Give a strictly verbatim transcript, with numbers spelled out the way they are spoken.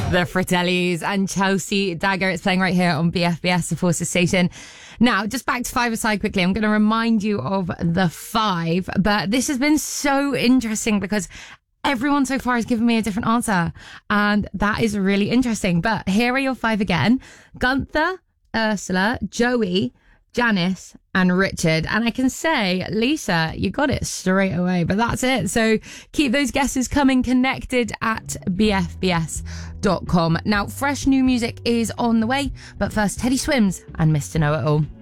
The Fratellis and Chelsea Dagger. It's playing right here on B F B S, the Forces Station. Now, just back to five aside quickly. I'm going to remind you of the five, but this has been so interesting because everyone so far has given me a different answer, and that is really interesting. But here are your five again: Gunther, Ursula, Joey, Janice and Richard. And I can say, Lisa, you got it straight away, but that's it. So keep those guesses coming. Connected at b f b s dot com. Now, fresh new music is on the way, but first, Teddy Swims and Mister Know It All.